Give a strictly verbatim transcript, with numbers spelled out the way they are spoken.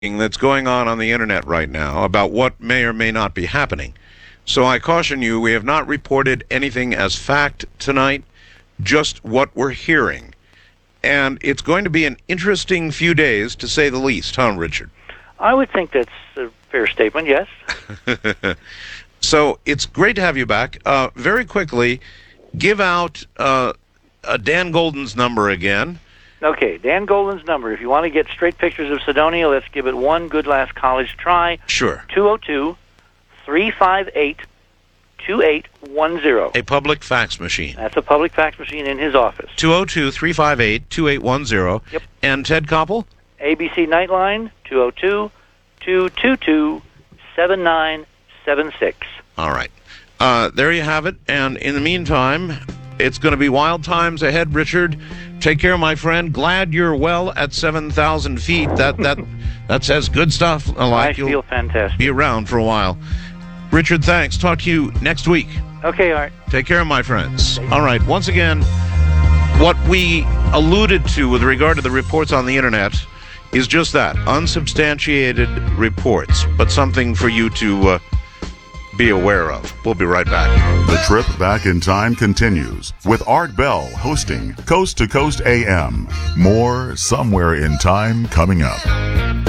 that's going on on the internet right now about what may or may not be happening. So I caution you, we have not reported anything as fact tonight, just what we're hearing. And it's going to be an interesting few days, to say the least, huh, Richard? I would think that's a fair statement, yes. So it's great to have you back. Uh, very quickly, give out uh, uh, Dan Golden's number again. Okay, Dan Golden's number. If you want to get straight pictures of Cydonia, let's give it one good last college try. Sure. two oh two, three five eight, two eight one zero. A public fax machine. That's a public fax machine in his office. two oh two, three five eight, two eight one zero. Yep. And Ted Koppel? A B C Nightline, two oh two, two two two, seven nine seven six. All right. Uh, there you have it. And in the meantime, it's going to be wild times ahead, Richard. Take care, my friend. Glad you're well at seven thousand feet. That that that says good stuff. Like I you'll feel fantastic. Be around for a while. Richard, thanks. Talk to you next week. Okay, Art. Take care, my friends. All right. Once again, what we alluded to with regard to the reports on the internet is just that, unsubstantiated reports, but something for you to uh, be aware of. We'll be right back. The trip back in time continues with Art Bell hosting Coast to Coast A M. More Somewhere in Time coming up.